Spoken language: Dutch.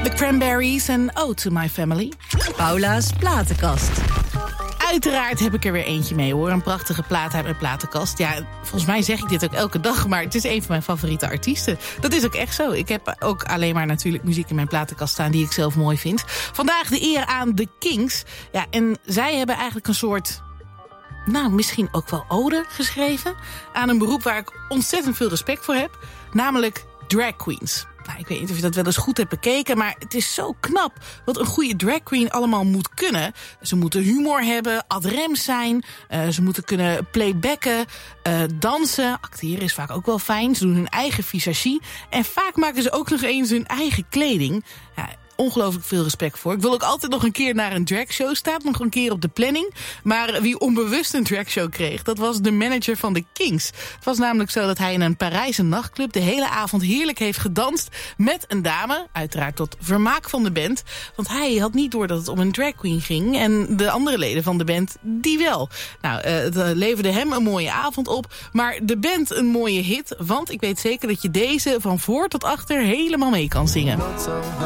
The Cranberries en Ode to My Family. Paula's platenkast. Uiteraard heb ik er weer eentje mee, hoor. Een prachtige plaat uit mijn platenkast. Ja, volgens mij zeg ik dit ook elke dag, maar het is een van mijn favoriete artiesten. Dat is ook echt zo. Ik heb ook alleen maar natuurlijk muziek in mijn platenkast staan die ik zelf mooi vind. Vandaag de eer aan The Kinks. Ja, en zij hebben eigenlijk een soort, nou, misschien ook wel ode geschreven aan een beroep waar ik ontzettend veel respect voor heb. Namelijk drag queens. Nou, ik weet niet of je dat wel eens goed hebt bekeken, maar het is zo knap wat een goede drag queen allemaal moet kunnen. Ze moeten humor hebben, ad rem zijn, ze moeten kunnen playbacken, dansen, acteren is vaak ook wel fijn. Ze doen hun eigen visagie en vaak maken ze ook nog eens hun eigen kleding. Ja, ongelooflijk veel respect voor. Ik wil ook altijd nog een keer naar een dragshow. Staat nog een keer op de planning. Maar wie onbewust een dragshow kreeg, dat was de manager van de Kinks. Het was namelijk zo dat hij in een Parijse nachtclub de hele avond heerlijk heeft gedanst met een dame. Uiteraard tot vermaak van de band. Want hij had niet door dat het om een drag queen ging. En de andere leden van de band, die wel. Nou, het leverde hem een mooie avond op. Maar de band een mooie hit. Want ik weet zeker dat je deze van voor tot achter helemaal mee kan zingen.